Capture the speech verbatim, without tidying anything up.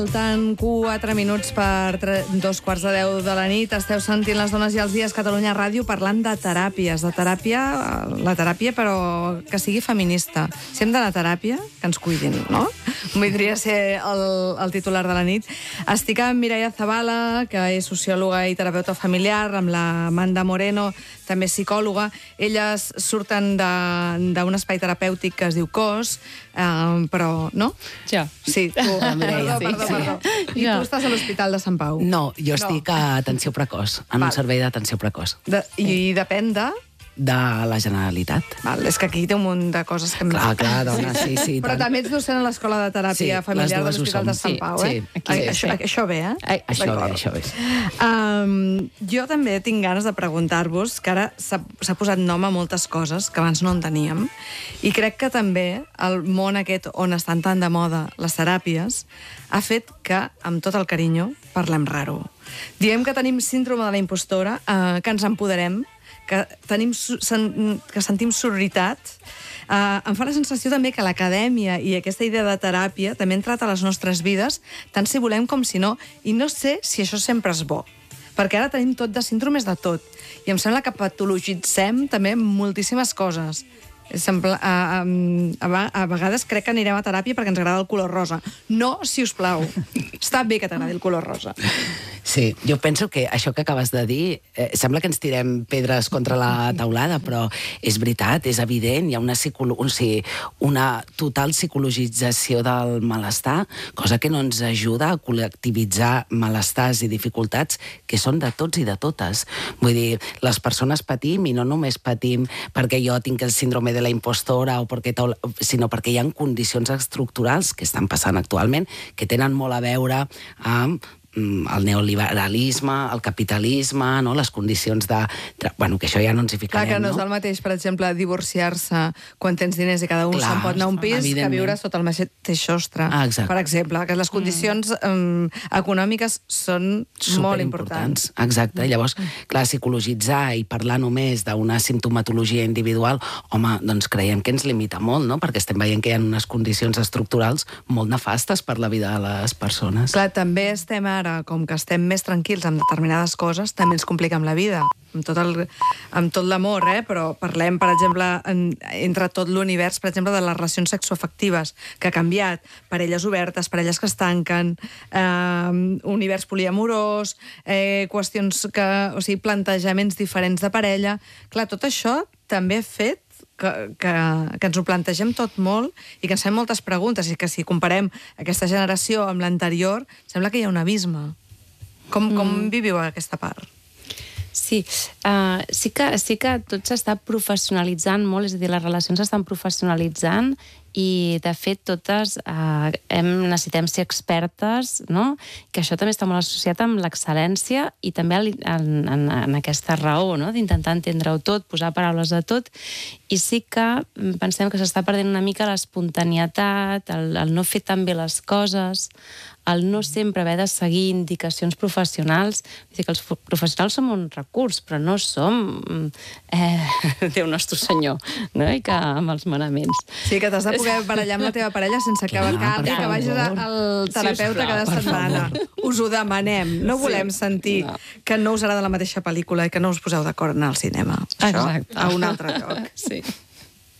Faltant quatre minuts per dos quarts de deu de la nit. Esteu sentint Les dones i els dies Catalunya Ràdio parlant de teràpies. De teràpia, la teràpia, però que sigui feminista. Si hem d'anar a teràpia, que ens cuidin, no? Voldria ser el, el titular de la nit. Estic amb Mireia Zavala, que és sociòloga i terapeuta familiar, amb la Amanda Moreno, també psicòloga. Elles surten d'un espai terapèutic que es diu Cos, eh, però, no? Jo. Sí, tu. La Mireia, perdó, perdó, sí. perdó. I Jo. tu estàs a l'Hospital de Sant Pau. No, jo estic No. a atenció precoç, en Val. un servei d'atenció precoç De, I depèn de... de la Generalitat. Val, és que aquí té un munt de coses que... Clar, clar, dona, sí, sí. Però tant. també ets docent a l'Escola de Teràpia Sí, Familiar les de dues ho l'Hospital de som. Sant Sí, Pau, eh? sí, aquí Ai, sí, això, sí. això ve, eh? Ai, Això bé, D'acord. això bé. Um, jo també tinc ganes de preguntar-vos, que ara s'ha posat nom a moltes coses que abans no en teníem, i crec que també el món aquest on estan tan de moda les teràpies ha fet que, amb tot el carinyo, parlem raro. Diem que tenim síndrome de la impostora, eh, que ens empoderem, que, tenim, sen, que sentim sororitat. Uh, em fa la sensació també que l'acadèmia i aquesta idea de teràpia també ha entrat a les nostres vides, tant si volem com si no, i no sé si això sempre és bo, perquè ara tenim tot de síndromes de tot, i em sembla que patologitzem també moltíssimes coses. Sembla, a, a, a vegades crec que anirem a teràpia perquè ens agrada el color rosa. No, si us plau. Està bé que t'agradi el color rosa. Sí, jo penso que això que acabes de dir, eh, sembla que ens tirem pedres contra la taulada, però és veritat, és evident, hi ha una, psicolo... o sigui, una total psicologització del malestar, cosa que no ens ajuda a col·lectivitzar malestars i dificultats que són de tots i de totes. Vull dir, les persones patim, i no només patim perquè jo tinc el síndrome de la impostora, o perquè sinó perquè hi ha condicions estructurals que estan passant actualment que tenen molt a veure amb el neoliberalisme, el capitalisme, no? Les condicions de... Bueno, que això ja no ens hi ficarem, Clar, que no és no? el mateix, per exemple, divorciar-se quan tens diners i cada un Clar, se'n pot anar a un pis, que evidentment. viure sota el mateix sostre. Ah, exacte. Per exemple, que les condicions um, econòmiques són molt importants. Exacte. Llavors, clar, psicologitzar i parlar només d'una simptomatologia individual, home, doncs creiem que ens limita molt, no? Perquè estem veient que hi ha unes condicions estructurals molt nefastes per la vida de les persones. Clar, també estem ara, com que estem més tranquils amb determinades coses, també ens compliquem la vida, amb tot el, amb tot l'amor, eh? Però parlem, per exemple, en, entre tot l'univers, per exemple, de les relacions sexoafectives, que ha canviat, parelles obertes, parelles que es tanquen, eh, univers poliamorós, eh, qüestions que... O sigui, plantejaments diferents de parella... Clar, tot això també ha fet Que, que, que ens ho plantegem tot molt i que ens fem moltes preguntes, i que si comparem aquesta generació amb l'anterior, sembla que hi ha un abisme. Com, com mm. viviu aquesta part? Sí, uh, sí, que, sí que tot s'està professionalitzant molt, és a dir, les relacions s'estan professionalitzant i, de fet, totes uh, hem, necessitem ser expertes, no? Que això també està molt associat amb l'excel·lència i també en, en, en aquesta raó, no? D'intentar entendre-ho tot, posar paraules a tot, i sí que pensem que s'està perdent una mica l'espontaneïtat, el, el no fer tan bé les coses, el no sempre haver de seguir indicacions professionals. Vull dir que els professionals som un recurs, però no som eh, Déu nostre senyor, no? I que amb els manaments. Sí, que t'has de poder barallar amb la teva parella sense que Clar, calgui per que vagis favor. al terapeuta Sisplau, cada per setmana. Us ho demanem. No volem Sí. sentir No. que no us agrada la mateixa pel·lícula i que no us poseu d'acord en el cinema. Això Exacte. a un altre lloc. Sí.